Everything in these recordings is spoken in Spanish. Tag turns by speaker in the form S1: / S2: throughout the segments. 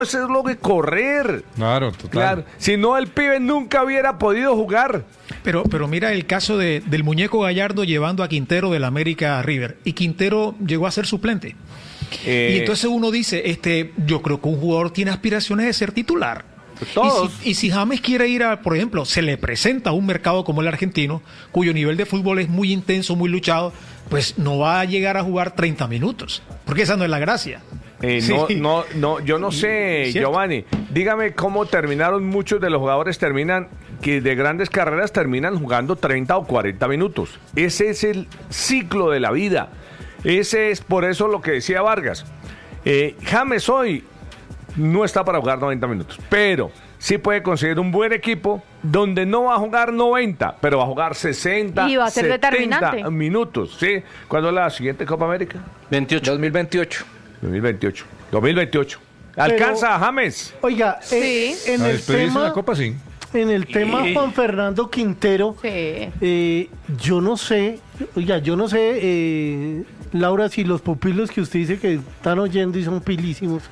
S1: Eso es lo que correr.
S2: Claro, total.
S1: Claro. Si no, el pibe nunca hubiera podido jugar.
S3: Pero mira el caso del muñeco Gallardo llevando a Quintero del América a River. Y Quintero llegó a ser suplente. Y entonces uno dice, yo creo que un jugador tiene aspiraciones de ser titular.
S1: Todos.
S3: Y si James quiere ir por ejemplo, se le presenta a un mercado como el argentino, cuyo nivel de fútbol es muy intenso, muy luchado, pues no va a llegar a jugar 30 minutos, porque esa no es la gracia.
S1: Yo no sé, Giovanni. Dígame cómo terminaron muchos de los jugadores que de grandes carreras terminan jugando 30 o 40 minutos. Ese es el ciclo de la vida. Ese es por eso lo que decía Vargas. James hoy no está para jugar 90 minutos, pero sí puede conseguir un buen equipo donde no va a jugar 90, pero va a jugar 60,
S4: y va a ser
S1: 70
S4: determinante.
S1: minutos. ¿Sí? ¿Cuándo es la siguiente Copa América?
S5: 2028.
S1: 2028. ¿Alcanza a James?
S6: Oiga,
S4: Sí.
S6: en el tema,
S2: Copa, sí.
S6: en el tema Juan Fernando Quintero,
S4: Sí.
S6: yo no sé, Laura, si los pupilos que usted dice que están oyendo y son pilísimos,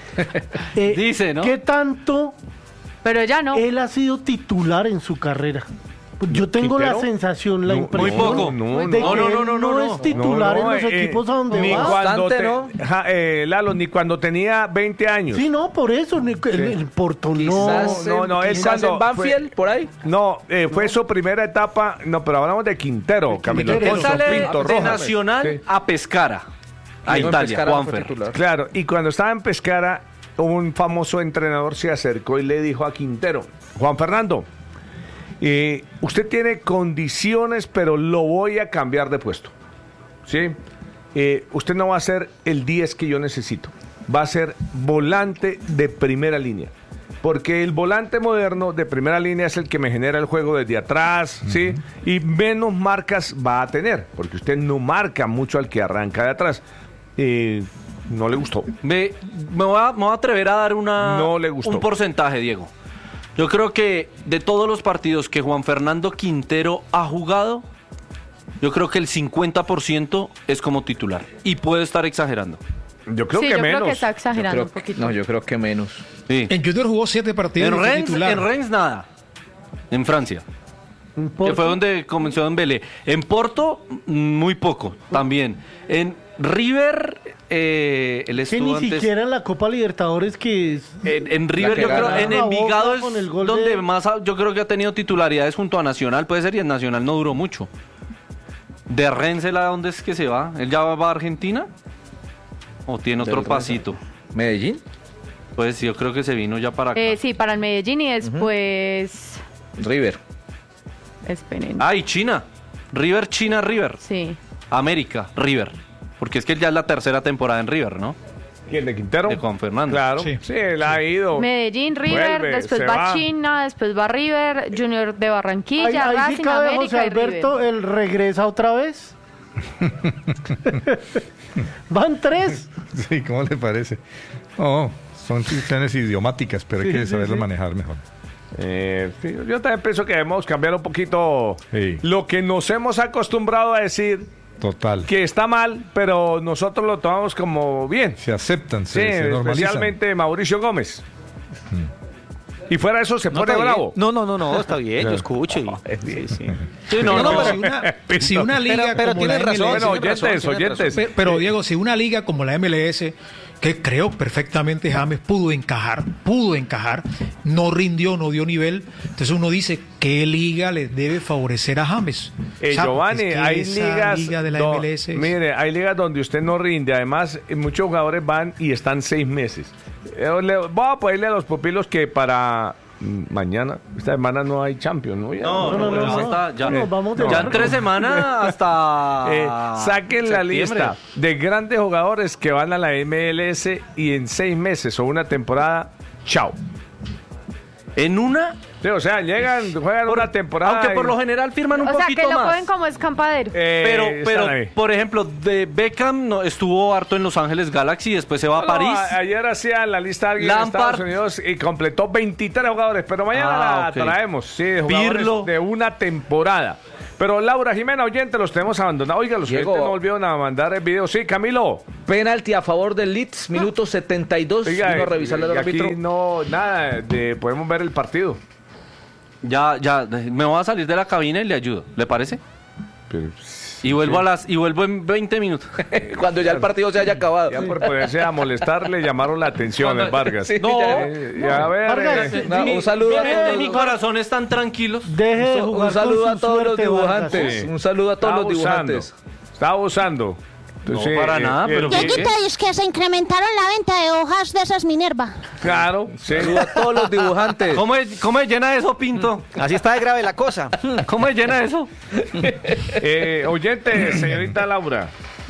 S5: Dice, ¿no?
S6: ¿qué tanto
S4: Pero ya no.
S6: él ha sido titular en su carrera? Yo tengo
S1: ¿Quintero?
S6: la sensación, la
S1: No,
S6: impresión
S5: muy poco.
S6: de que no es titular en los equipos a donde
S1: ni
S6: va.
S1: cuando
S5: Bastante,
S1: Lalo, ni cuando tenía 20 años.
S6: Sí, no, por eso, el Porto
S5: Quizás,
S1: él
S5: quizás
S1: cuando
S5: en Banfield, por ahí.
S1: Fue su primera etapa, pero hablamos de Quintero, Camilo
S6: Quintero.
S5: Él
S1: Alfonso
S5: sale
S1: Pinto
S5: de
S1: Rojas.
S5: Nacional
S1: Sí.
S5: a Pescara, a Italia, Juanfer.
S1: Claro, y cuando estaba en Pescara, un famoso entrenador se acercó y le dijo a Quintero: Juan Fernando, usted tiene condiciones, pero lo voy a cambiar de puesto. ¿Sí? Usted no va a ser el 10 que yo necesito. Va a ser volante de primera línea. Porque el volante moderno de primera línea es el que me genera el juego desde atrás, ¿sí? Y menos marcas va a tener, porque usted no marca mucho al que arranca de atrás. No le gustó.
S5: Me voy a atrever a dar
S1: No le gustó.
S5: un porcentaje, Diego. Yo creo que de todos los partidos que Juan Fernando Quintero ha jugado, yo creo que el 50% es como titular. Y puedo estar exagerando.
S1: Yo creo
S4: Sí,
S1: que
S4: yo
S1: menos.
S4: creo que está exagerando un poquito.
S7: yo creo que menos.
S5: Sí.
S3: En Junior jugó 7 partidos
S5: En
S3: y fue
S5: Rennes,
S3: titular.
S5: nada. En Francia. Que fue donde comenzó Dembélé. En Porto, muy poco, también. En River, él
S6: Que
S5: estuvo
S6: ni
S5: antes...
S6: siquiera en la Copa Libertadores que es...
S5: En River,
S7: que
S5: yo creo,
S7: gana
S5: en
S6: a Boca
S5: Envigado
S6: con el
S5: es
S6: gol
S5: donde
S6: de-
S5: más yo creo que ha tenido titularidades junto a Nacional, puede ser, y en Nacional no duró mucho. De Rennes, ¿dónde es que se va? ¿Él ya va a Argentina? ¿O tiene otro
S7: Rennes.
S5: pasito?
S7: Medellín.
S5: Pues yo creo que se vino ya para acá.
S4: Sí, para el Medellín y después...
S7: River.
S4: Esperen.
S5: Ah, y China. River, River.
S4: Sí.
S5: América, River. Porque es que él ya es la tercera temporada en River, ¿no?
S1: ¿Quién, de Quintero?
S5: De Juan Fernando.
S1: Claro,
S3: Sí.
S1: sí, él ha ido.
S4: Medellín, River,
S1: Vuelve,
S4: después
S1: se
S4: va
S1: va.
S4: China, después va River, Junior de Barranquilla,
S6: Ahí
S4: Racing,
S6: sí cabe José
S4: América y
S6: Alberto,
S4: River.
S6: él regresa otra vez. Van 3.
S2: Sí, ¿cómo le parece? No, son situaciones idiomáticas, pero hay
S6: Sí,
S2: que
S6: sí,
S2: saberlas
S6: sí.
S2: manejar mejor.
S1: Sí, yo también pienso que debemos cambiar un poquito
S2: Sí.
S1: lo que nos hemos acostumbrado a decir,
S2: Total.
S1: que está mal, pero nosotros lo tomamos como bien.
S2: Se aceptan,
S1: Sí,
S2: se normalizan.
S1: especialmente Mauricio Gómez. Y fuera de eso se pone
S8: está
S1: bravo.
S8: bien. No, está bien, yo escucho. Sí, sí.
S5: Sí, no,
S3: No,
S5: no,
S3: pero si una liga
S8: pero
S3: como la
S8: tiene razón,
S3: MLS,
S1: Bueno,
S8: tiene razón,
S1: oyentes,
S8: tiene
S1: oyentes.
S8: razón.
S3: pero Diego, si una liga como la MLS, que creo perfectamente James pudo encajar, no rindió, no dio nivel, entonces uno dice, ¿qué liga le debe favorecer a James? O sea,
S1: Giovanni,
S3: es que
S1: hay
S3: esa
S1: ligas.
S3: liga de la MLS es-
S1: Mire, hay ligas donde usted no rinde. Además, muchos jugadores van y están 6 meses. Voy a pedirle a los pupilos que para mañana, esta semana no hay Champions, ¿no? Ya,
S6: Nos vamos de
S5: ya en
S6: largo.
S5: 3 semanas hasta
S1: saquen la
S5: septiembre.
S1: lista de grandes jugadores que van a la MLS y en 6 meses o una temporada, chao.
S5: En una,
S1: Sí, o sea, llegan, juegan una temporada.
S5: aunque por
S1: y-
S5: lo general firman un
S4: O sea,
S5: poquito
S4: que lo
S5: más.
S4: cogen como escampadero.
S5: Pero,
S1: están ahí.
S5: por ejemplo, de Beckham estuvo harto en Los Ángeles Galaxy, después se va a París.
S1: Ayer hacía la lista alguien
S5: Lampard.
S1: de Estados Unidos y completó 23 jugadores, pero mañana la
S5: ok.
S1: traemos, sí, de jugadores
S5: Pirlo.
S1: de una temporada. Pero Laura Jimena, oyente, los tenemos abandonados. Oiga, los
S7: Diego.
S1: oyentes no volvieron a mandar el video. Sí, Camilo.
S7: Penalti a favor del Leeds, minuto 72.
S1: Oiga,
S7: Vino a revisarle al
S1: y aquí
S7: árbitro.
S1: no, nada, podemos ver el partido.
S5: Ya, me voy a salir de la cabina y le ayudo. ¿Le parece?
S1: Pero,
S5: Y vuelvo en 20 minutos.
S7: Cuando ya el partido se haya acabado.
S1: ya por ponerse a molestar le llamaron la atención el Vargas.
S7: Sí,
S5: No.
S7: ya.
S1: A ver,
S6: Vargas,
S7: Un saludo a todos.
S5: Mi corazón están tranquilos.
S6: Deje de jugar
S7: Un saludo
S6: con
S7: a
S6: su
S7: todos los
S6: suerte, Vargas.
S7: dibujantes. Un saludo a todos los dibujantes.
S1: Está abusando. Entonces,
S5: para nada, pero ¿qué?
S9: Dieguito, es que se incrementaron la venta de hojas de esas Minerva.
S1: Claro, sí.
S7: Un saludo a todos los dibujantes.
S5: ¿Cómo es llena eso, Pinto?
S8: Así está de grave la cosa.
S5: ¿Cómo es llena eso?
S1: Oyente, señorita Laura.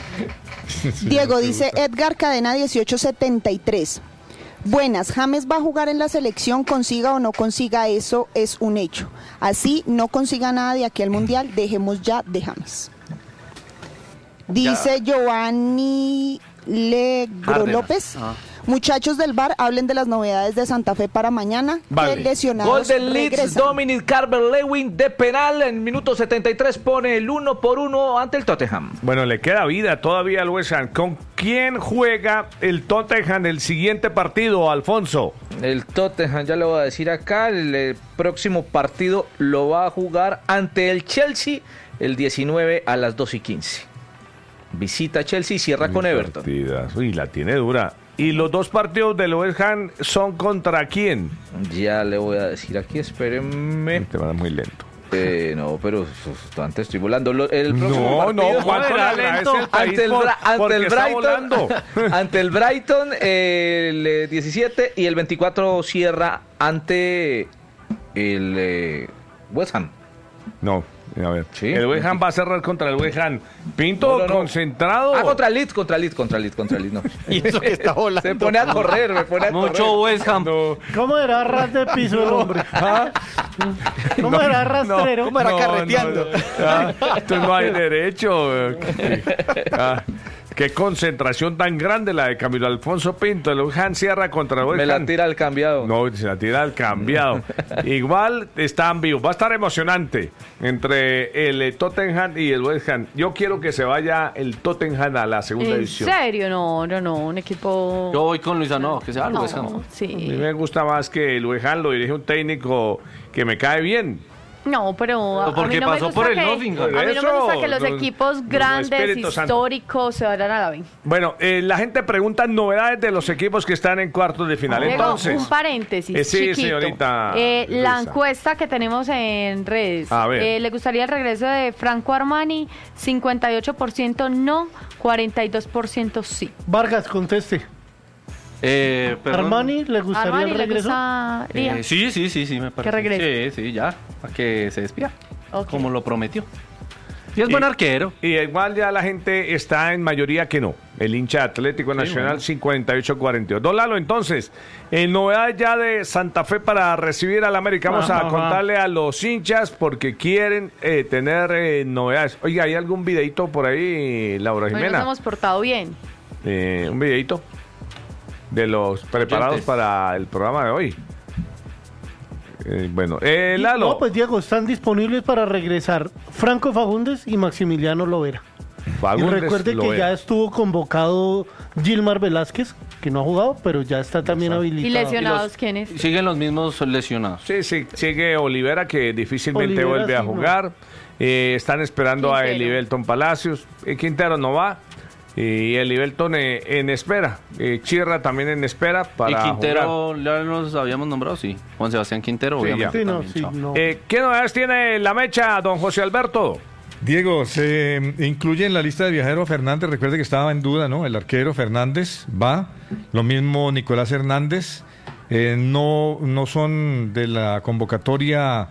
S10: Diego, dice Edgar Cadena 1873. Buenas, James va a jugar en la selección, consiga o no consiga, eso es un hecho. Así no consiga nada de aquí al Mundial, dejemos ya de James. Dice Giovanni Legro
S5: Cárdenas.
S10: López.
S5: Ah.
S10: Muchachos del bar, hablen de las novedades de Santa Fe para mañana.
S1: Vale.
S10: Que lesionados
S7: Gol del Leeds,
S10: regresan.
S7: Dominic Calvert-Lewin de penal. En minuto 73 pone el 1-1 ante el Tottenham.
S1: Bueno, le queda vida todavía al West Ham. ¿Con quién juega el Tottenham el siguiente partido, Alfonso?
S7: El Tottenham, ya lo voy a decir acá, el próximo partido lo va a jugar ante el Chelsea el 19 a las 2:15. Visita Chelsea y cierra con Everton.
S1: Partidas. Uy, la tiene dura. ¿Y los dos partidos del West Ham son contra quién?
S7: Ya le voy a decir aquí, espérenme.
S1: Te van muy lento.
S7: No, pero antes estoy volando. El próximo
S1: No,
S7: partido
S1: ¿cuánto le agradece el país
S7: ante el, ante
S1: porque
S7: el
S1: está
S7: Brighton,
S1: volando?
S7: ante el Brighton el 17 y el 24 cierra ante el West Ham.
S1: No, a ver.
S7: Sí.
S1: El West Ham va a cerrar contra el West Ham. Pinto,
S7: No.
S1: concentrado.
S7: Contra el Leeds, no.
S8: Y eso que está volando.
S7: Se pone a correr, me pone a
S5: Mucho
S7: correr.
S5: West Ham.
S1: No.
S6: ¿Cómo era ras de piso el hombre? ¿Cómo era rastrero?
S8: ¿Cómo era carreteando?
S1: Esto no hay derecho. Qué concentración tan grande la de Camilo Alfonso Pinto. El West Ham cierra contra el West
S7: Me la
S1: Ham.
S7: tira al cambiado.
S1: No, se la tira al cambiado. Igual están vivos. Va a estar emocionante entre el Tottenham y el West Ham. Yo quiero que se vaya el Tottenham a la segunda
S4: ¿En
S1: división.
S4: serio? No, un equipo...
S5: Yo voy con Luisa, no, que sea el
S4: No,
S5: West Ham.
S1: A mí
S4: sí.
S1: me gusta más que el West Ham lo dirige un técnico que me cae bien.
S4: No, pero a
S5: Porque
S4: mí no me
S5: pasó
S4: gusta
S5: por el
S4: que,
S5: Nottingham.
S4: a mí no me gusta que los
S1: Eso,
S4: equipos
S1: los
S4: grandes,
S1: Espíritu Santo.
S4: históricos, se vayan a la B.
S1: Bueno, la gente pregunta novedades de los equipos que están en cuartos de final.
S4: Diego,
S1: Entonces,
S4: un paréntesis
S1: sí,
S4: chiquito.
S1: señorita
S4: La
S1: Luisa.
S4: encuesta que tenemos en redes.
S1: A ver.
S4: ¿Le gustaría el regreso de Franco Armani? 58% no, 42% sí.
S6: Vargas, conteste.
S5: Perdón.
S6: ¿Armani le gustaría
S4: Armani
S6: el
S4: le
S6: regreso?
S4: gustaría.
S5: Sí, me parece.
S4: regrese.
S5: Sí, ya, para que se despida.
S4: Ok.
S5: Como lo prometió. Y es buen arquero.
S1: Y igual ya la gente está en mayoría que no. El hincha Atlético Nacional, 58-42. Don Lalo, entonces, novedad ya de Santa Fe para recibir al América. Vamos a contarle a los hinchas porque quieren tener novedades. Oiga, ¿hay algún videito por ahí, Laura
S4: Hoy nos
S1: Jimena?
S4: hemos portado bien.
S1: Un videito de los preparados
S5: Oyentes.
S1: para el programa de hoy. Lalo.
S6: No, pues Diego, están disponibles para regresar Franco Fagundes y Maximiliano Lovera.
S1: Fagundes,
S6: y recuerde que
S1: Lovera.
S6: ya estuvo convocado Gilmar Velázquez, que no ha jugado, pero ya está también
S4: ¿Y
S6: habilitado.
S4: lesionados quiénes?
S5: Siguen los mismos lesionados.
S1: Sí, sigue Olivera, que difícilmente
S6: Olivera,
S1: vuelve a
S6: sí, no.
S1: jugar. Están esperando a
S4: Quintero.
S1: Elivelton Palacios. Quintero no va. Y Elivelton en espera. Chirra también en espera para
S5: y
S1: jugar.
S5: Quintero, ya nos habíamos nombrado, sí. Juan Sebastián Quintero,
S1: Sí,
S5: obviamente.
S6: Sí, no,
S5: también,
S6: sí,
S5: chao.
S6: no.
S1: ¿Qué novedades tiene la mecha, don José Alberto?
S2: Diego, se incluye en la lista de viajero Fernández. Recuerde que estaba en duda, ¿no? El arquero Fernández va. Lo mismo Nicolás Hernández. No son de la convocatoria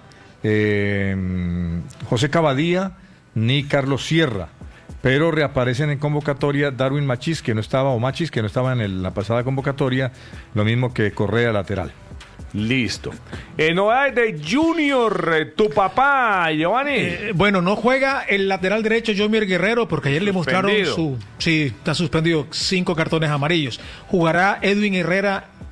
S2: José Cavadía ni Carlos Sierra. Pero reaparecen en convocatoria Darwin Machís, que no estaba, en la pasada convocatoria, lo mismo que Correa lateral.
S1: Listo. Novedades de Junior, tu papá, Giovanni.
S3: Bueno, no juega el lateral derecho Jomier Guerrero porque ayer le mostraron
S1: Suspendido.
S3: Sí, está suspendido, 5 cartones amarillos. Jugará Edwin Herrera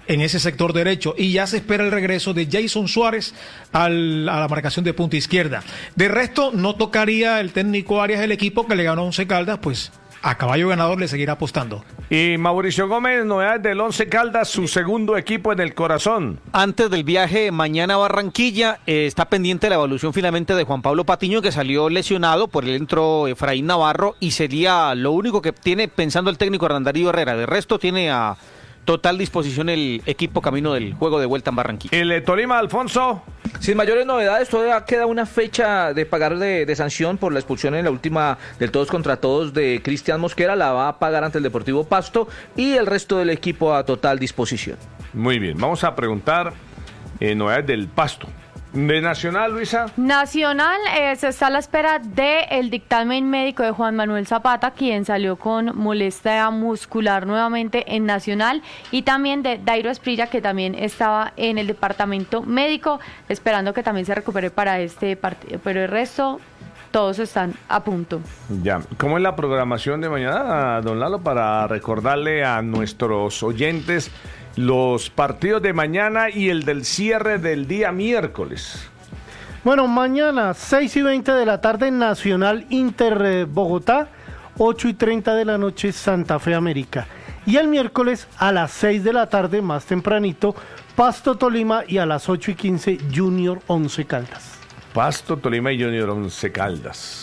S3: en ese sector derecho, y ya se espera el regreso de Jason Suárez a la marcación de punta izquierda. De resto, no tocaría el técnico Arias el equipo que le ganó a Once Caldas, pues a caballo ganador le seguirá apostando.
S1: Y Mauricio Gómez, novedades del Once Caldas, su segundo equipo en el corazón.
S8: Antes del viaje mañana a Barranquilla, está pendiente la evaluación finalmente de Juan Pablo Patiño, que salió lesionado, por él entró Efraín Navarro, y sería lo único que tiene pensando el técnico Hernán Darío Herrera. De resto tiene a total disposición el equipo camino del juego de vuelta en Barranquilla.
S1: El Tolima, Alfonso.
S7: Sin mayores novedades, todavía queda una fecha de pagar de sanción por la expulsión en la última del todos contra todos de Cristian Mosquera. La va a pagar ante el Deportivo Pasto, y el resto del equipo a total disposición.
S1: Muy bien, vamos a preguntar novedades del Pasto. ¿De Nacional, Luisa?
S4: Nacional se está a la espera del dictamen médico de Juan Manuel Zapata, quien salió con molestia muscular nuevamente en Nacional, y también de Dairo Esprilla, que también estaba en el departamento médico, esperando que también se recupere para este partido, pero el resto todos están a punto.
S1: Ya, ¿cómo es la programación de mañana, don Lalo, para recordarle a nuestros oyentes los partidos de mañana y el del cierre del día miércoles?
S6: Bueno, mañana 6:20 de la tarde Nacional Inter Bogotá, 8:30 de la noche Santa Fe América. Y el miércoles a las 6 de la tarde, más tempranito, Pasto Tolima, y a las 8:15 Junior Once Caldas.
S1: Pasto, Tolima y Junior Once Caldas.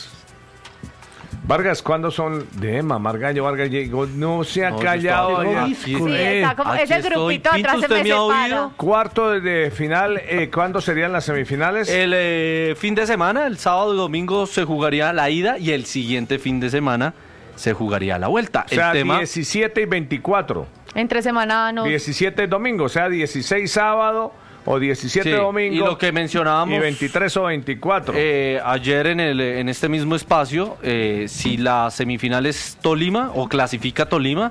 S1: Vargas, ¿cuándo son? De mamar gallo, Vargas llegó, no se ha callado.
S4: Sí, está como ese grupito atrás se me separa.
S1: Cuarto de final, ¿cuándo serían las semifinales?
S5: El fin de semana, el sábado y domingo se jugaría la ida, y el siguiente fin de semana se jugaría la vuelta.
S1: O sea,
S5: el tema
S1: 17 y 24.
S4: Entre semana no.
S1: 17 domingo, o sea, 16 sábado o 17
S5: sí,
S1: domingo.
S5: y lo que mencionábamos,
S1: y 23 o 24.
S5: Ayer en este mismo espacio, si la semifinal es Tolima o clasifica Tolima,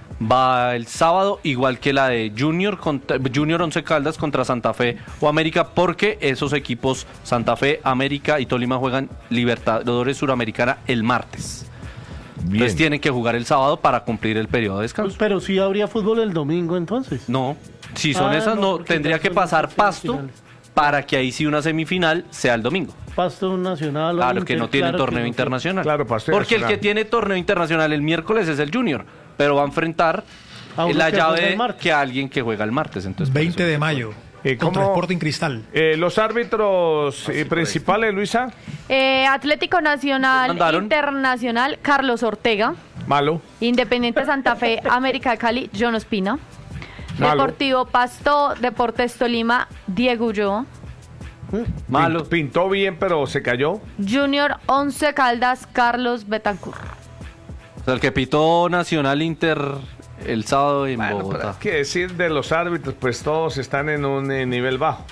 S5: va el sábado, igual que la de Junior Once Caldas contra Santa Fe o América, porque esos equipos, Santa Fe, América y Tolima, juegan Libertadores Suramericana el martes.
S1: Bien.
S5: Entonces tienen que jugar el sábado para cumplir el periodo de descanso.
S6: Pues, pero sí habría fútbol el domingo entonces.
S5: No, si son esas,
S6: no,
S5: no,
S6: porque
S5: tendría
S6: ya
S5: que
S6: son
S5: pasar
S6: las
S5: Pasto
S6: semifinales.
S5: para que ahí sí una semifinal sea el domingo.
S6: Pasto Nacional. o
S5: Claro, que
S6: Inter,
S5: no tienen
S6: claro que
S5: torneo
S6: no
S5: internacional.
S1: Claro, Pasto y
S5: porque el
S1: Nacional.
S5: que tiene torneo internacional el miércoles es el Junior, pero va a enfrentar
S6: A uno
S5: la
S6: que juega
S5: llave
S6: el martes.
S5: que a alguien que juega el martes. Entonces, por
S3: 20
S5: eso-
S3: de mayo, contra
S1: ¿cómo?
S3: Sporting Cristal.
S1: Los árbitros principales, Luisa.
S4: Atlético Nacional
S5: Mandaron.
S4: Internacional, Carlos Ortega.
S1: Malo.
S4: Independiente Santa Fe, América de Cali, John Ospina.
S1: Malo.
S4: Deportivo Pasto, Deportes Tolima, Diego Ulloa.
S5: Malo.
S1: Pintó bien, pero se cayó.
S4: Junior Once Caldas, Carlos Betancourt.
S5: O sea, el que pitó Nacional Inter el sábado en
S1: Bueno, pero
S5: Bogotá.
S1: hay que decir de los árbitros, pues todos están en un nivel bajo.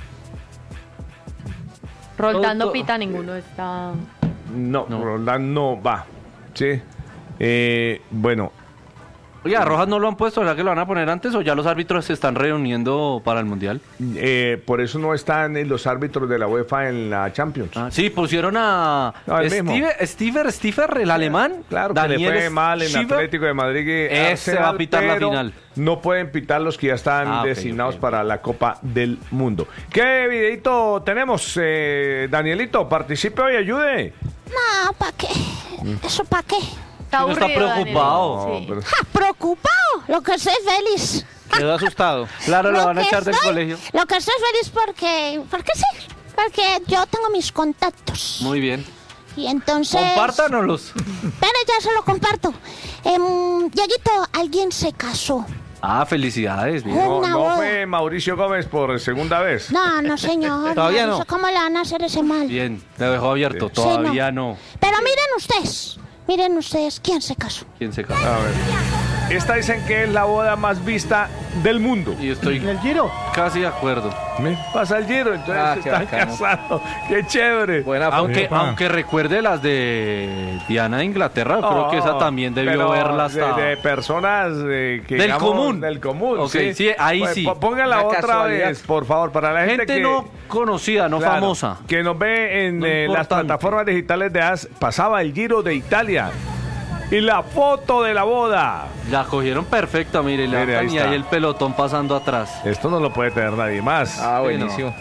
S4: Roldán no
S5: Todo-
S4: pita, ninguno está.
S1: No,
S5: No.
S1: Roldán no va. Sí. Bueno,
S5: Oye, ¿a Rojas no lo han puesto? ¿Verdad que lo van a poner antes o ya los árbitros se están reuniendo para el Mundial?
S1: por eso no están los árbitros de la UEFA en la Champions.
S5: Sí, pusieron a
S1: No, el mismo.
S5: Stiefer, el alemán.
S1: Claro que le fue mal en
S5: Schiefer.
S1: Atlético de Madrid.
S5: Ese va a pitar la
S1: pero
S5: final.
S1: No pueden pitar los que ya están
S5: Ah, ok,
S1: designados
S5: ok.
S1: para la Copa del Mundo. ¿Qué videito tenemos, Danielito? Participe hoy, ayude.
S9: No, ¿para qué? ¿Eso para qué?
S4: Está
S5: no está
S4: aburrido,
S5: preocupado.
S4: Daniel. Sí.
S1: No, pero-
S9: ¡Ja, preocupado! Lo que estoy feliz.
S8: Quedó asustado.
S5: Claro, lo van a
S9: que
S5: echar del
S9: estoy-
S5: colegio.
S9: Lo que estoy feliz porque sí. Porque yo tengo mis contactos.
S5: Muy bien.
S9: Y entonces...
S5: Compártanoslos.
S9: Pero ya se lo comparto. Dieguito, alguien se casó.
S5: Ah, felicidades. bien.
S1: No,
S9: Una
S1: no
S9: boda.
S1: fue Mauricio Gómez por segunda vez.
S9: No, señor.
S8: Todavía no.
S9: sé ¿Cómo le van a hacer ese mal?
S5: Bien, te dejó abierto.
S1: Sí,
S5: Todavía no.
S9: Pero miren ustedes, ¿quién se casó?
S5: ¿Quién se casó?
S1: A ver. Esta dicen que es la boda más vista del mundo.
S5: Y estoy
S6: ¿En el Giro?
S5: casi de acuerdo.
S1: Pasa el Giro, entonces
S7: Ah, qué
S1: están
S7: bacano.
S1: casados. Qué chévere.
S7: Buena foto.
S5: Aunque recuerde las de Diana de Inglaterra, yo creo que esa también debió
S1: pero
S5: verla hasta...
S1: de personas que
S5: Del
S1: digamos,
S5: común.
S1: Del común,
S5: Ok,
S1: sí.
S5: sí, ahí
S1: Pues,
S5: sí.
S1: Póngala
S7: Una
S1: otra
S7: casualidad.
S1: vez, por favor, para la gente,
S5: Gente
S1: que...
S5: no conocida, no
S1: claro,
S5: famosa.
S1: que nos ve en
S5: No
S1: las
S5: importante.
S1: plataformas digitales de AS. Pasaba el Giro de Italia. Y la foto de la boda.
S5: La cogieron perfecta, mire,
S1: Mire, ahí
S5: y
S1: está.
S5: ahí el pelotón pasando atrás.
S1: Esto no lo puede tener nadie más.
S7: Ah, buenísimo.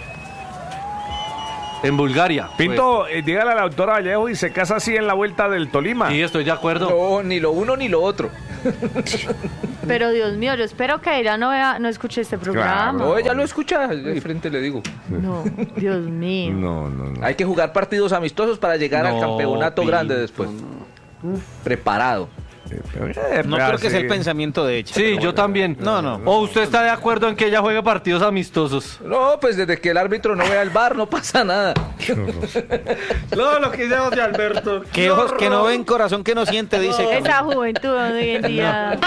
S5: En Bulgaria.
S1: Pinto, dígale a la doctora Vallejo y se casa así en la vuelta del Tolima.
S5: Sí, estoy de acuerdo.
S7: No, ni lo uno ni lo otro.
S4: Pero Dios mío, yo espero que ella no escuche este programa.
S7: No, ella lo escucha, de frente le digo.
S4: No, Dios mío.
S1: No.
S7: Hay que jugar partidos amistosos para llegar al
S5: No,
S7: campeonato
S5: Pinto,
S7: grande después. Preparado.
S8: No creo que sea el pensamiento de ella.
S5: Sí, yo también.
S8: No.
S5: ¿O usted está de acuerdo en que ella juegue partidos amistosos?
S7: No, pues desde que el árbitro no vea el VAR no pasa nada.
S5: No, lo que dice José Alberto.
S8: Que ojos que no ven, corazón que no siente, dice Camilo.
S4: Esa juventud hoy en día.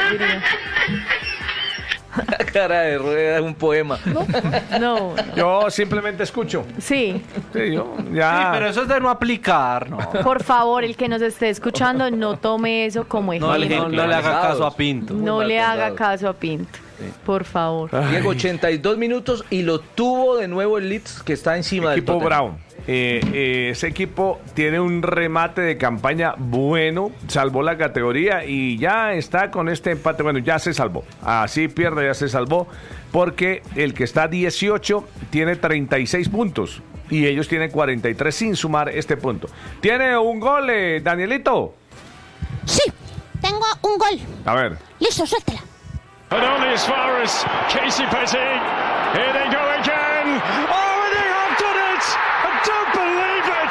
S7: Cara de rueda es un poema.
S4: No.
S1: Yo simplemente escucho.
S4: Sí.
S1: Sí, yo ya.
S5: Sí, pero eso es de no aplicar, ¿no?
S4: Por favor, el que nos esté escuchando, no tome eso como
S5: No,
S4: ejemplo.
S5: no le haga caso a Pinto.
S4: No
S7: mal
S4: le haga
S7: pensado.
S4: caso a Pinto. Por favor.
S7: Diego, 82 minutos y lo tuvo de nuevo el Leeds, que está encima del
S1: Equipo
S7: Tottenham.
S1: Brown. Ese equipo tiene un remate de campaña bueno, salvó la categoría y ya está con este empate. Bueno, ya se salvó. Así pierde, ya se salvó. Porque el que está 18 tiene 36 puntos y ellos tienen 43 sin sumar este punto. ¿Tiene un gol, Danielito?
S9: Sí, tengo un gol.
S1: A ver.
S9: Listo, suéltala.
S11: But only as far as Casey Petty. Here they go again. Oh, and they have done it! I don't believe it!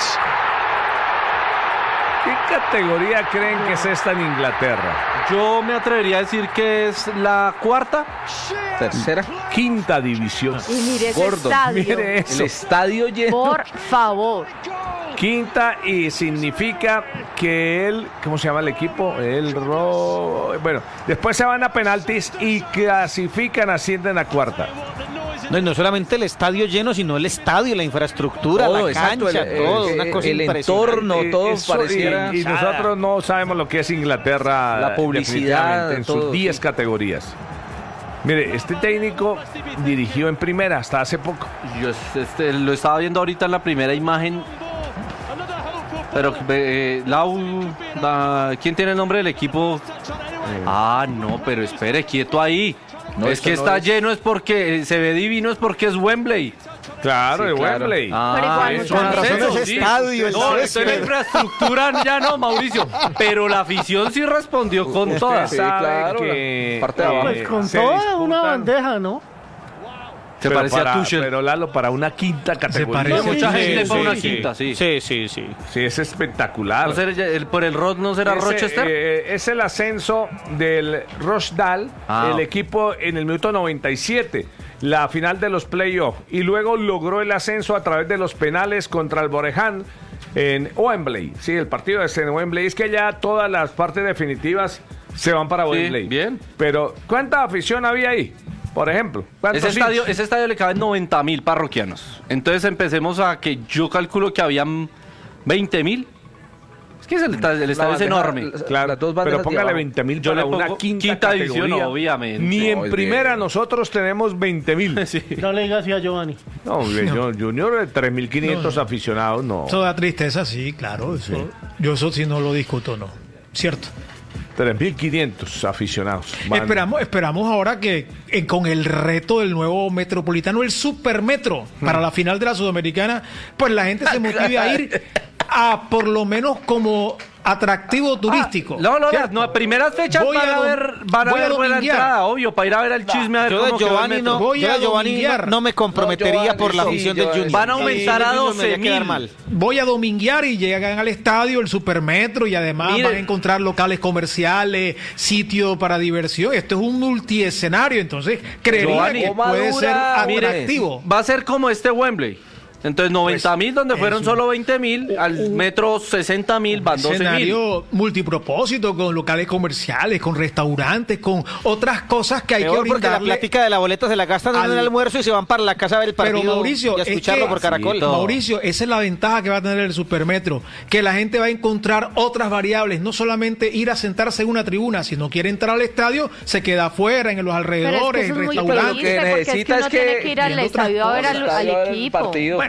S1: ¿Qué categoría creen que es esta en Inglaterra?
S5: Yo me atrevería a decir que es la cuarta.
S7: Tercera.
S1: Quinta división.
S4: Y mire ese
S7: Gordo,
S4: estadio.
S1: Mire
S7: El
S1: eso.
S7: estadio lleno.
S4: Por favor.
S1: Quinta y significa que él, ¿cómo se llama el equipo? Bueno, después se van a penaltis y clasifican, ascienden a cuarta.
S8: No, y no solamente el estadio lleno, sino el estadio, la infraestructura,
S7: Todo,
S8: la
S7: exacto,
S8: cancha, todo, una cosa
S7: el
S8: impresionante.
S7: entorno, todo
S1: Eso,
S7: pareciera.
S1: y nosotros no sabemos lo que es Inglaterra.
S7: La publicidad,
S1: definitivamente, en
S7: todo,
S1: sus 10
S7: sí.
S1: categorías. Mire, este técnico dirigió en primera hasta hace poco.
S5: Yo lo estaba viendo ahorita en la primera imagen. Pero, ¿quién tiene el nombre del equipo? No, pero espere, quieto ahí.
S7: No,
S5: es
S7: esto
S5: que
S7: no
S5: está
S7: es.
S5: lleno, es porque se ve divino, es porque es Wembley.
S1: Claro,
S7: Sí,
S1: de
S7: claro.
S1: Wembley.
S4: Pero igual,
S5: es
S4: con
S5: un
S4: razón
S5: ascenso,
S8: ese
S5: sí.
S8: estadio, el
S5: No,
S8: césped.
S5: esto es la infraestructura ya no, Mauricio. Pero la afición sí respondió con
S1: Usted
S5: todas.
S7: Sí,
S1: sabe
S7: claro,
S1: que
S7: la parte de abajo.
S6: Pues con
S1: se
S6: toda una
S1: disputan,
S6: bandeja, ¿no?
S5: Se
S1: pero
S5: parecía a
S1: para-
S5: Tuchel.
S1: Pero Lalo, para una quinta categoría.
S3: parece a
S5: Mucha
S6: Sí,
S5: gente
S6: sí,
S5: para una
S6: sí,
S5: quinta, sí.
S8: Sí.
S1: Sí, es espectacular.
S5: ¿No será por el Rod no será
S1: Ese,
S5: Rochester?
S1: es el ascenso del Rochdale, el equipo en el minuto 97, la final de los playoffs, y luego logró el ascenso a través de los penales contra el Boreham en Wembley. Sí, el partido es en Wembley. Es que ya todas las partes definitivas se van para
S5: Sí,
S1: Wembley.
S5: bien.
S1: Pero, ¿cuánta afición había ahí? Por ejemplo, ¿cuántos
S5: Ese estadio le caben 90.000 parroquianos. Entonces empecemos a que yo calculo que habían 20.000. Es que el estadio es
S7: bandeja,
S5: enorme.
S1: Claro,
S7: Las dos
S1: pero
S7: bandejas de
S1: póngale
S7: abajo.
S1: 20.000
S5: Yo
S1: para
S5: le
S1: una
S5: pongo
S1: quinta
S5: división,
S1: categoría.
S5: obviamente.
S1: Ni en
S7: No, es
S1: primera
S7: bien.
S1: nosotros tenemos 20.000.
S5: Sí.
S6: No le digas así a Giovanni.
S1: No, Junior de 3.500 aficionados, no.
S3: Eso da tristeza, sí, claro. Yo eso sí no lo discuto, no. Cierto.
S1: 3.500 aficionados. Van.
S3: Esperamos ahora que con el reto del nuevo metropolitano, el supermetro, para la final de la Sudamericana, pues la gente se motive a ir a por lo menos como atractivo turístico.
S5: No,
S3: ¿cierto?
S5: no, primeras fechas
S3: Voy
S5: van a
S3: a
S5: ver buena
S3: dominguear.
S5: entrada, obvio, para ir a ver el chisme, a ver
S8: Yo
S5: cómo
S8: de
S5: quedó el
S8: Giovanni
S5: metro.
S8: no,
S3: Voy
S8: yo
S3: a
S8: de Giovanni
S3: dominguear.
S8: no me comprometería
S7: Giovanni,
S8: por la
S7: sí,
S8: afición del
S7: Giovanni.
S8: Junior.
S5: Van a aumentar a
S8: Sí, me haría quedar
S5: 12.000.
S8: mal.
S3: Voy a dominguear y llegan al estadio, el supermetro, y además
S5: Mire.
S3: van a encontrar locales comerciales, sitios para diversión. Esto es un multiescenario, entonces creería
S5: Giovanni,
S3: que puede ser
S7: mire,
S3: atractivo.
S5: Va a ser como este Wembley. Entonces 90.000 donde fueron
S3: un-
S5: solo 20.000, al metro 60.000 van 12.000.
S3: Escenario multipropósito, con locales comerciales, con restaurantes, con otras cosas que hay
S8: Peor
S3: que
S8: porque la
S3: brindarle.
S8: plática de la boleta se la gastan en
S3: al-
S8: el almuerzo y se van para la casa a ver el
S3: Pero
S8: partido
S3: Mauricio,
S8: y a
S3: es
S8: escucharlo
S3: que-
S8: por Caracol.
S5: Sí, todo.
S3: Mauricio, esa es la ventaja que va a tener el supermetro, que la gente va a encontrar otras variables, no solamente ir a sentarse en una tribuna, si no quiere entrar al estadio, se queda afuera, en los
S4: Pero es que
S3: alrededores,
S4: eso
S3: en
S4: es muy
S3: restaurantes.
S7: Pero lo que
S4: triste, porque es que
S7: necesita
S4: uno
S7: es que
S4: tiene que ir al
S3: viendo otras
S4: estadio a ver
S3: cosas,
S4: al
S7: Estadio del
S4: equipo.
S7: partido,
S3: Bueno,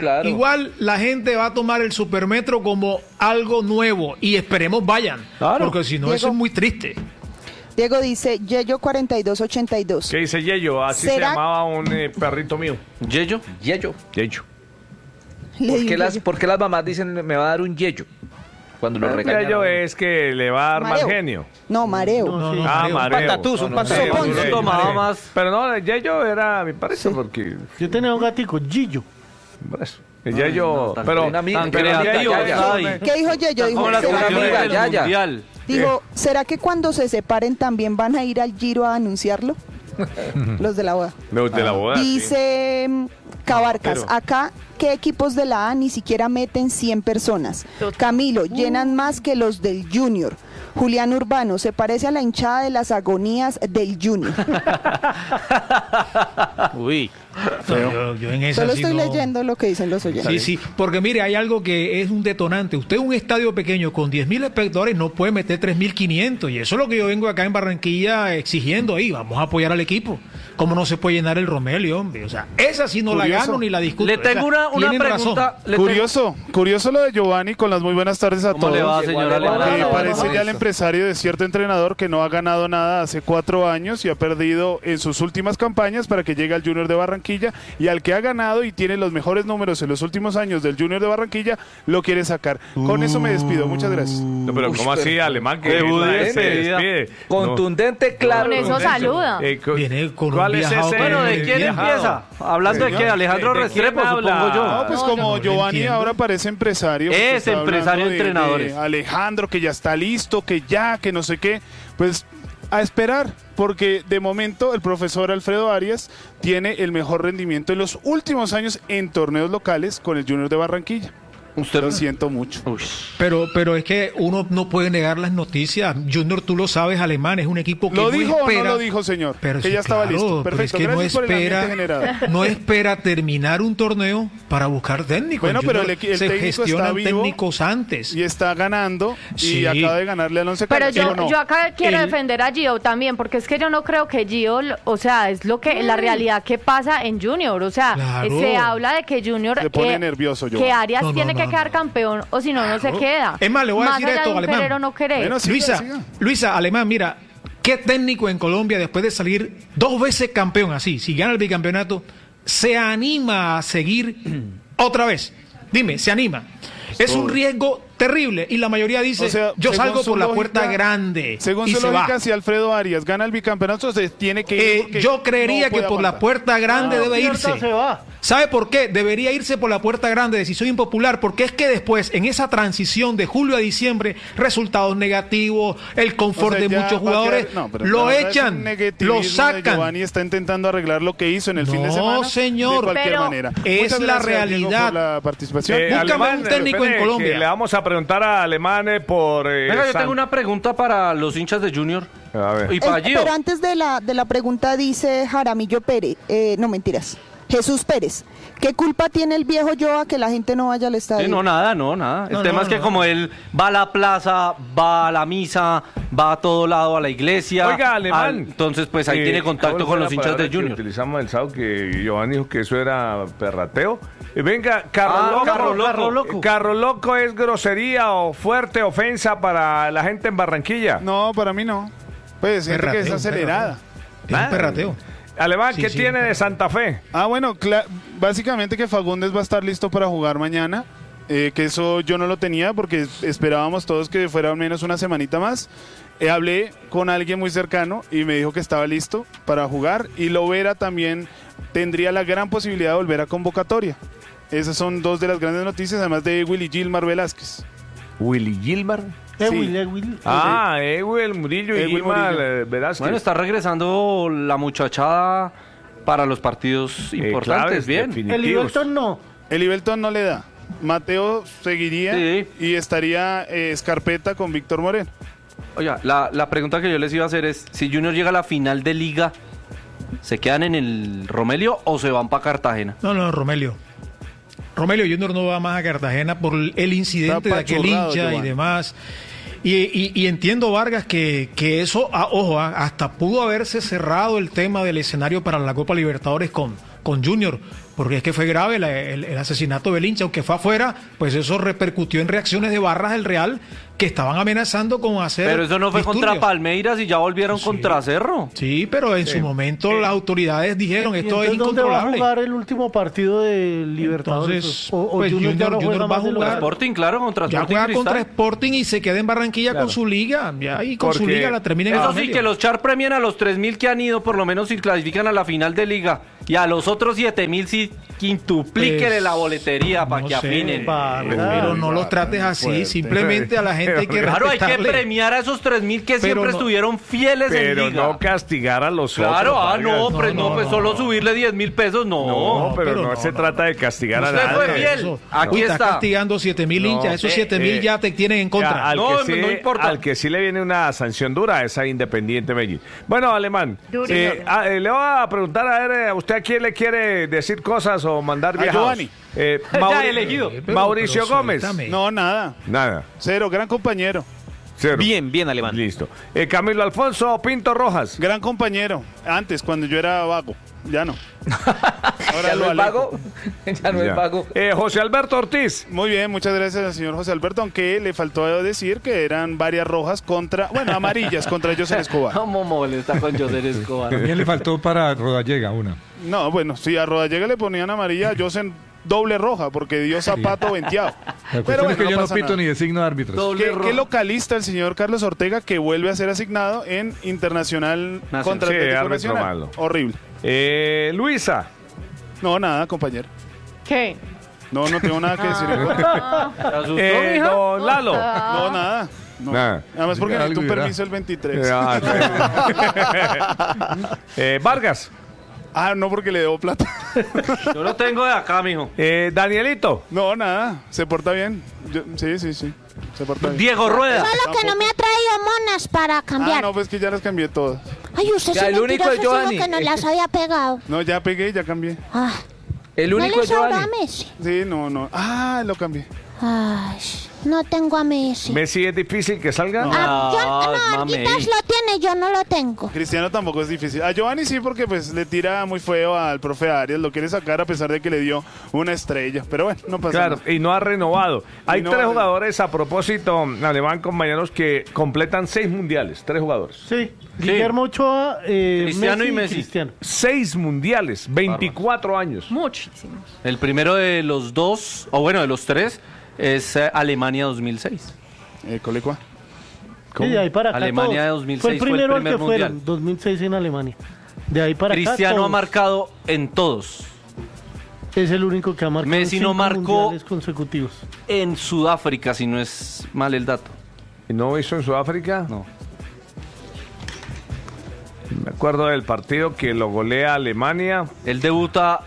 S7: claro.
S3: igual la gente va a tomar el Supermetro como algo nuevo y esperemos vayan, porque si no,
S10: Diego,
S3: eso es muy triste.
S10: Diego dice, Yeyo 4282.
S1: ¿Qué dice Yeyo? Así se
S10: ¿Será?
S1: llamaba un perrito mío.
S5: ¿Yeyo?
S7: Yeyo.
S1: Yeyo.
S7: ¿Por qué las mamás dicen me va a dar un yeyo? Cuando lo regañan.
S1: Yeyo es que le va a dar
S10: Mareo.
S1: mal genio.
S10: No, mareo.
S1: Mareo.
S8: Patatús, un patatús.
S10: Soponcio.
S1: Sí,
S5: tomaba
S1: sí.
S5: más.
S1: Pero no, Yeyo era, me parece, porque...
S6: Yo tenía un gatico, Gillo.
S1: Por eso. Yeyo,
S5: tan
S1: pero...
S7: buena amiga,
S5: tan
S7: pero
S5: creativa,
S7: Yeyo,
S5: ay.
S10: ¿Qué dijo Yeyo? Dijo,
S5: Como la
S10: ¿será,
S7: amiga,
S5: jugadora del
S7: ya, ya.
S5: Mundial.
S10: dijo, ¿será que cuando se separen también van a ir al Giro a anunciarlo? Los de la boda.
S1: De la boda, sí.
S10: Dice Cabarcas,
S1: Pero-
S10: acá, ¿qué equipos de la A ni siquiera meten 100 personas? Camilo, llenan más que los del Junior. Julián Urbano, se parece a la hinchada de las agonías del Junior.
S8: Uy.
S3: Yo en esa
S10: Solo
S3: sí
S10: estoy
S3: no-
S10: leyendo lo que dicen los oyentes.
S3: Sí, sí, porque mire, hay algo que es un detonante. Usted un estadio pequeño con 10.000 espectadores no puede meter 3.500 y eso es lo que yo vengo acá en Barranquilla exigiendo ahí. Vamos a apoyar al equipo. ¿Cómo no se puede llenar el Romelio, hombre? O sea, esa sí no la
S12: Curioso.
S3: gano ni la discuto.
S5: Le tengo
S3: Esa
S5: una
S3: tienen
S5: pregunta. le
S12: Curioso lo de Giovanni, con las muy buenas tardes a
S5: ¿Cómo
S12: todos.
S5: le va, señora Alejandra?
S12: Parece ya el empresario de cierto entrenador que no ha ganado nada hace 4 años y ha perdido en sus últimas campañas para que llegue al Junior de Barranquilla, y al que ha ganado y tiene los mejores números en los últimos años del Junior de Barranquilla lo quiere sacar. Con eso me despido, muchas gracias.
S1: No, pero ¿cómo así, alemán? Que
S5: Debudé,
S1: se
S5: despedida.
S1: despide.
S7: Contundente, claro.
S4: Con eso saluda.
S3: Viene con un
S1: ¿Cuál es
S3: viajado
S1: ese?
S3: con
S5: Bueno, ¿de
S3: el
S5: quién
S3: viajado.
S5: empieza? Hablando de que Alejandro
S1: ¿De quién
S5: Restrepo,
S1: habla?
S5: supongo yo.
S12: No, pues
S3: No,
S12: como
S3: yo no lo
S12: Giovanni
S3: entiendo.
S12: ahora parece empresario.
S5: Es
S12: porque está
S5: empresario
S12: hablando
S5: de entrenadores.
S12: Alejandro, que ya está listo, que no sé qué. Pues a esperar, porque de momento el profesor Alfredo Arias tiene el mejor rendimiento en los últimos años en torneos locales con el Junior de Barranquilla.
S5: Usted
S12: Lo siento mucho.
S3: Pero es que uno no puede negar las noticias. Junior, tú lo sabes, alemán, es un equipo que
S12: ¿Lo
S3: no
S12: dijo
S3: espera,
S12: o no lo dijo, señor?
S3: Pero
S12: Que
S3: sí,
S12: ya estaba
S3: claro,
S12: listo.
S3: pero
S12: Perfecto,
S3: es que
S12: gracias por el ambiente generado.
S3: no espera terminar un torneo para buscar técnicos.
S12: Bueno,
S3: En
S12: pero
S3: Junior
S12: el
S3: se
S12: técnico está
S3: gestionan
S12: vivo
S3: técnicos antes.
S12: y está ganando
S3: Sí.
S12: y acaba de ganarle al Once
S4: Pero
S12: Caldas, ¿sí
S4: yo,
S12: o no?
S4: yo acá quiero
S3: El-
S4: defender a Gio también, porque es que yo no creo que Gio, o sea, es lo que la realidad que pasa en Junior. O sea,
S3: Claro.
S4: se habla de que Junior,
S12: Se pone nervioso,
S4: que
S12: Giovanni.
S4: Arias
S3: No, no,
S4: tiene
S3: no,
S4: que quedar
S3: no.
S4: campeón, o si no, no se queda.
S3: Es más, le voy a decir
S4: allá
S3: esto,
S4: de un
S3: Alemán.
S4: querer o no querer.
S12: Bueno, siga,
S3: Luisa,
S12: siga.
S3: Luisa, alemán, mira, ¿qué técnico en Colombia, después de salir 2 veces campeón así, si gana el bicampeonato, se anima a seguir otra vez? Dime, ¿se anima? Es un riesgo terrible y la mayoría dice,
S12: O sea,
S3: yo
S12: según
S3: salgo
S12: su
S3: por la
S12: lógica-
S3: puerta grande
S12: Según
S3: y
S12: su
S3: se
S12: lógica,
S3: va.
S12: si Alfredo Arias gana el bicampeonato, se tiene que ir. porque
S3: Yo creería
S12: no
S3: que
S12: puede
S3: por la
S12: aguantar.
S3: puerta grande debe
S6: Pierda,
S3: irse.
S6: se va.
S3: ¿Sabe por qué? Debería irse por la puerta grande, decisión impopular, porque es que después, en esa transición de julio a diciembre, resultados negativos, el confort
S12: O sea,
S3: de
S12: ya
S3: muchos
S12: va a
S3: jugadores,
S12: quedar- no, pero
S3: lo
S12: la verdad es
S3: echan,
S12: un negativismo
S3: lo
S12: de
S3: sacan.
S12: Giovanni está intentando arreglar lo que hizo en el fin de
S3: No,
S12: semana.
S3: señor.
S12: De cualquier
S4: Pero
S12: manera.
S3: es
S12: Muchas
S3: la
S12: gracias, Diego,
S3: realidad.
S12: por la participación.
S3: Búscame un técnico en
S1: espere,
S3: Colombia.
S1: que le vamos a preguntar a Alemán por...
S5: Venga, yo tengo una pregunta para los hinchas de Junior.
S1: A ver.
S5: Y para Gio.
S10: Pero antes de la pregunta dice Jaramillo Pérez, no mentiras, Jesús Pérez, ¿qué culpa tiene el viejo Joa que la gente no vaya al estadio?
S5: Sí, no, nada. El
S3: No,
S5: tema
S3: no,
S5: es que
S3: no.
S5: como él va a la plaza, va a la misa, va a todo lado, a la iglesia.
S1: Oiga, Alemán.
S5: Entonces, pues ahí tiene contacto con los hinchas de Junior.
S1: Utilizamos el sábado que Giovanni dijo que eso era perrateo. Venga, carro loco.
S5: carro loco.
S1: Carro loco es grosería o fuerte ofensa para la gente en Barranquilla.
S12: No, para mí no. Pues gente que es
S3: Perrateo,
S12: acelerada.
S3: Es un perrateo.
S1: Alemán,
S3: Sí,
S1: ¿qué
S3: sí,
S1: tiene
S3: un
S1: de Santa Fe?
S12: Bueno, básicamente que Fagundes va a estar listo para jugar mañana. Que eso yo no lo tenía porque esperábamos todos que fuera al menos una semanita más. Hablé con alguien muy cercano y me dijo que estaba listo para jugar. Y Lovera también tendría la gran posibilidad de volver a convocatoria. Esas son 2 de las grandes noticias, además de Willy Gilmar Velázquez.
S1: Willy Gilmar.
S6: Ewil.
S1: Ewil Murillo y
S12: Ewil
S1: Gilmar
S12: Murillo.
S1: Velázquez.
S5: Bueno, está regresando la muchachada para los partidos importantes.
S1: claves,
S5: Bien.
S1: definitivos.
S6: El Iberton no.
S12: El Ibelton no le da. Mateo seguiría
S5: Sí.
S12: y estaría Escarpeta con Víctor Moreno.
S5: Oiga, la pregunta que yo les iba a hacer es, si Junior llega a la final de Liga, ¿se quedan en el Romelio o se van para Cartagena?
S3: No, Romelio Junior no va más a Cartagena por el incidente de
S12: Está
S3: aquel
S12: apachurrado,
S3: hincha y
S12: Giovanni.
S3: demás. Y entiendo, Vargas, que eso, ojo, hasta pudo haberse cerrado el tema del escenario para la Copa Libertadores con con Junior, porque es que fue grave el asesinato del hincha, aunque fue afuera, pues eso repercutió en reacciones de barras del Real que estaban amenazando con hacer.
S5: Pero eso no fue
S3: disturbios.
S5: contra Palmeiras y ya volvieron contra Cerro.
S3: Sí, pero en su momento las autoridades dijeron esto es
S6: ¿Dónde va a
S3: incontrolable.
S6: jugar el último partido de Libertadores?
S3: Entonces,
S6: o
S3: pues,
S6: Junior ya no
S3: Junior
S6: juega
S3: va
S6: más
S3: a
S6: de
S3: jugar.
S6: local.
S5: Sporting, claro, contra
S3: Ya
S5: Sporting
S3: juega
S5: Cristal.
S3: contra Sporting y se queda en Barranquilla con su liga. Ya, y con su
S1: Porque
S3: liga la termina en
S5: Eso
S3: la
S5: sí,
S3: media.
S5: que los Char premian a los 3.000 que han ido, por lo menos si clasifican a la final de liga. Y a los otros 7.000 sí quintuplíquenle
S3: Pues,
S5: la boletería para
S3: no
S5: que
S3: sé,
S5: afinen.
S3: pero no los trates así, simplemente a la gente hay que
S5: Claro, hay que
S3: respetarle.
S5: premiar a esos 3.000 que
S3: Pero
S5: siempre
S3: no-
S5: estuvieron fieles en
S1: Pero
S5: liga.
S1: no castigar a los
S5: Claro,
S1: otros.
S5: no,
S1: Vargas.
S5: pues solo subirle 10.000 pesos, no.
S1: No, pero no se trata de castigar a
S5: Usted fue
S1: nadie.
S5: fiel. Aquí
S3: Está
S5: está.
S3: castigando 7.000
S1: No,
S3: hinchas, esos 7.000 ya te tienen en contra.
S1: Al,
S5: No,
S1: que sí,
S5: no importa.
S1: al que sí le viene una sanción dura es a Independiente Medellín. Bueno, Alemán,
S4: Duro.
S1: le voy a preguntar a ver, ¿a usted a quién le quiere decir cosas o mandar
S12: A
S1: viajados?
S12: Giovanni.
S5: Ya elegido.
S1: Mauricio
S3: Pero
S1: Gómez.
S3: suéltame.
S12: No, nada.
S1: Nada.
S12: 0, gran compañero.
S1: Cero.
S8: Bien, bien, Alemán.
S1: Listo. Camilo Alfonso Pinto Rojas.
S12: Gran compañero. Antes, cuando yo era vago. Ya no. Ahora
S7: ¿Ya
S12: lo
S7: no es
S12: alejo.
S7: vago? ¿Ya no
S1: Ya.
S7: es vago?
S1: José Alberto Ortiz.
S12: Muy bien, muchas gracias al señor José Alberto, aunque le faltó decir que eran varias rojas contra, bueno, amarillas contra José Escobar.
S5: ¿Cómo molesta con José Escobar?
S2: También le faltó para Rodallega una.
S12: No, bueno, si a Rodallega le ponían amarilla, a José doble roja, porque dio zapato venteado.
S2: La
S12: Pero
S2: cuestión
S12: bueno,
S2: es que yo no
S12: pasa
S2: pito
S12: nada.
S2: ni designo de árbitros.
S12: ¿Qué localista el señor Carlos Ortega que vuelve a ser asignado en Internacional
S5: Nacional.
S12: contra
S1: Sí,
S12: Atlético
S1: árbitro
S12: Nacional?
S1: malo.
S12: Horrible.
S1: Luisa.
S12: No, nada, compañero.
S4: ¿Qué?
S12: No, no tengo nada que decir. en contra.
S5: ¿Te asustó, mija?
S1: Don Lalo.
S12: No, nada. No.
S1: Nada.
S12: Además porque
S2: Algo
S12: necesito un
S2: dirá.
S12: permiso el 23.
S1: Vargas.
S12: Ah, no, porque le debo plata.
S5: Yo lo tengo de acá, mijo.
S1: Danielito.
S12: No, nada. Se porta bien. Sí. Se porta bien.
S5: Diego Rueda.
S9: Solo que no me ha traído monas para
S12: Ah,
S9: cambiar.
S12: no, pues que ya las cambié todas.
S9: Ay, usted
S7: Ya,
S9: sí
S7: el único es
S9: mentiroso,
S7: Giovanni.
S9: sino que no las había pegado.
S12: No, ya pegué, ya cambié.
S9: Ah,
S7: El
S9: no
S7: único
S9: le
S7: es
S9: sobra a
S7: Giovanni.
S9: Messi.
S12: Sí, no. Ah, lo cambié.
S9: Ay, no tengo a Messi.
S1: Messi es difícil que salga.
S9: Arguitas lo tiene, yo no lo tengo.
S12: Cristiano tampoco es difícil. A Giovanni sí, porque pues le tira muy feo al profe Arias. Lo quiere sacar a pesar de que le dio una estrella. Pero bueno, no pasa
S1: Claro,
S12: nada.
S1: y no ha renovado. Hay
S12: no
S1: tres
S12: ha
S1: jugadores a propósito, Alemán, compañeros, que completan 6 mundiales. 3 jugadores.
S6: Sí, Guillermo Ochoa,
S5: Cristiano y
S6: Messi
S5: Messi.
S6: Cristiano.
S1: 6 mundiales, 24 años.
S4: Muchísimos.
S5: El primero de los dos, o bueno, de los tres, es Alemania 2006.
S12: Colecua.
S6: Sí, de ahí para acá
S5: Alemania de
S6: todos.
S5: 2006
S6: fue el primero
S5: fue el
S6: al que
S5: primer
S6: fueron,
S5: mundial.
S6: 2006 en Alemania. De ahí para acá
S5: Cristiano ha
S6: todos.
S5: marcado en todos.
S6: Es el único que ha marcado
S5: Messi no
S6: 5
S5: marcó-
S6: mundiales consecutivos.
S5: En Sudáfrica, si no es mal el dato.
S1: ¿Y no hizo en Sudáfrica?
S5: No.
S1: Me acuerdo del partido que lo golea Alemania.
S5: Él debuta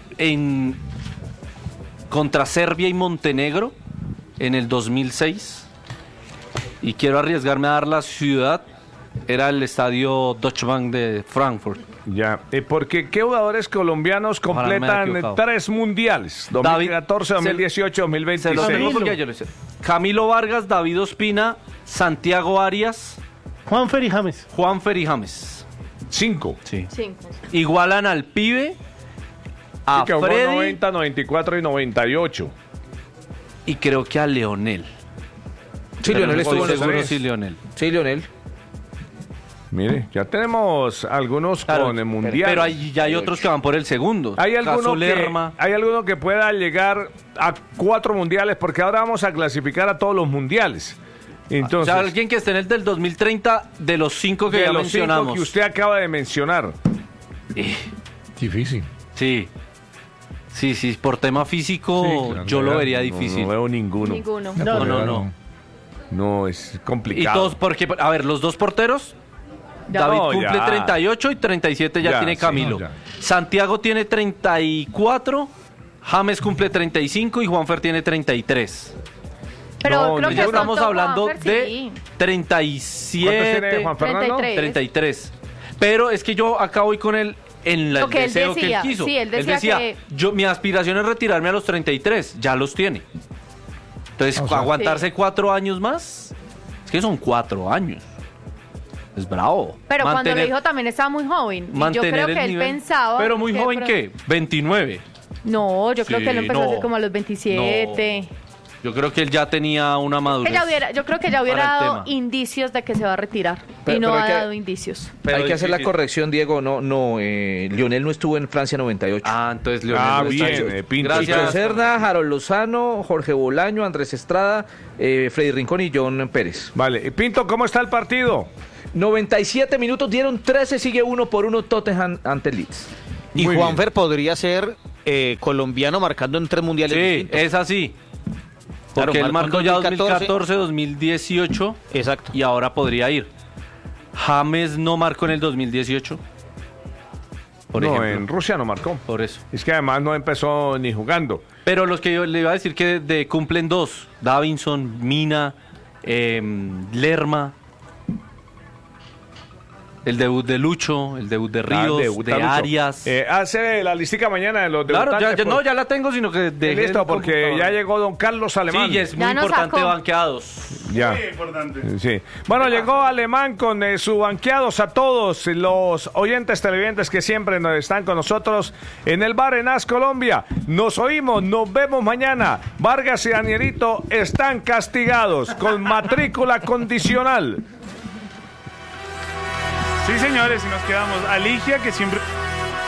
S5: contra Serbia y Montenegro en el 2006. Y quiero arriesgarme a dar la ciudad. Era el estadio Deutsche Bank de Frankfurt.
S1: Ya. Porque ¿qué jugadores colombianos
S5: Ojalá me haya
S1: completan
S5: equivocado.
S1: 3 mundiales? 2014, 2018,
S5: Se
S1: 2026.
S5: los digo porque yo lo sé. Camilo Vargas, David Ospina, Santiago Arias,
S6: Juanfer y James.
S5: Juanfer y James.
S1: 5.
S5: Sí.
S4: 5.
S5: Igualan al pibe, a
S1: Que jugó
S5: Freddy
S1: 90, 94 y 98.
S5: y creo que a Leonel.
S7: Sí,
S5: Pero
S7: Leonel
S5: no
S7: estuvo
S5: estoy
S7: en los
S5: seguro
S7: tres.
S5: si Leonel.
S7: Sí, Leonel.
S1: Mire, ya tenemos algunos
S5: Claro,
S1: con el mundial.
S5: Pero ya hay otros que van por el segundo.
S1: ¿Hay
S5: Caso
S1: alguno,
S5: Lerma.
S1: ¿Hay alguno que pueda llegar a 4 mundiales? Porque ahora vamos a clasificar a todos los mundiales. Entonces,
S5: O sea, alguien que esté en el del 2030 de los 5 que
S1: de
S5: ya
S1: los 5
S5: mencionamos.
S1: que usted acaba de mencionar.
S2: Difícil.
S5: Sí. Sí, por tema físico
S2: Sí, claro,
S5: yo lo
S2: no,
S5: vería
S1: No,
S5: difícil.
S1: no veo ninguno.
S4: Ninguno.
S5: No.
S1: No, es
S5: Y
S1: complicado.
S5: todos, porque, a ver, los dos porteros,
S4: Ya.
S5: David
S1: No,
S5: cumple
S1: ya.
S5: 38 y 37 ya
S1: Ya,
S5: tiene
S1: sí,
S5: Camilo.
S2: no, ya.
S5: Santiago tiene 34, James cumple 35 y Juanfer tiene 33.
S4: Pero
S1: No,
S4: creo
S1: ya
S4: que
S5: Estamos
S4: pronto
S5: hablando
S4: Juanfer,
S5: de
S4: sí.
S5: 37,
S1: ¿Cuántos tiene Juan Fernando?
S4: 33.
S5: 33. Pero es que yo acá voy con el
S4: Lo que él
S5: deseo
S4: decía,
S5: que él quiso.
S4: sí, él decía que-
S5: mi aspiración es retirarme a los 33, ya los tiene. Entonces,
S2: O sea,
S5: aguantarse 4 años más, es que son 4 años. Es bravo.
S4: Pero cuando lo dijo también estaba muy joven. Y yo creo que él pensaba...
S5: ¿Pero muy joven qué? ¿29?
S4: No, yo creo que él empezó a hacer como a los 27.
S5: No. Yo creo que él ya tenía una madurez.
S4: Yo creo que ya hubiera dado indicios de que se va a retirar. Y no ha dado indicios.
S7: Pero hay que hacer la corrección, Diego. Lionel no estuvo en Francia 98.
S5: Entonces Lionel
S1: bien, Pinto.
S7: Gracias. Serna, Harold Lozano, Jorge Bolaño, Andrés Estrada, Freddy Rincón y John Pérez.
S1: Vale. Pinto, ¿cómo está el partido?
S7: 97 minutos, dieron 13, sigue 1-1 Tottenham ante Leeds.
S8: Y Juanfer podría ser colombiano marcando en 3 mundiales distintos.
S5: Es así. Porque él marcó ya 2014, 2018.
S8: Exacto.
S5: Y ahora podría ir. James no marcó en el 2018. Por ejemplo.
S1: En Rusia no marcó.
S5: Por eso.
S1: Es que además no empezó ni jugando.
S5: Pero los que yo le iba a decir que cumplen 2. Davinson, Mina, Lerma. El debut de Lucho, el debut de Ríos, de Arias.
S1: Hace la listica mañana de los debutantes.
S5: Claro, ya la tengo, sino que
S1: listo, porque ya llegó don Carlos Alemán.
S5: Sí, es muy importante banqueados.
S1: Ya.
S12: Muy importante.
S1: Sí. Bueno, llegó Alemán con su banqueados a todos los oyentes televidentes que siempre están con nosotros en el bar en AS Colombia. Nos oímos, nos vemos mañana. Vargas y Danierito están castigados con matrícula condicional.
S12: Sí, señores, y nos quedamos. Aligia, que siempre...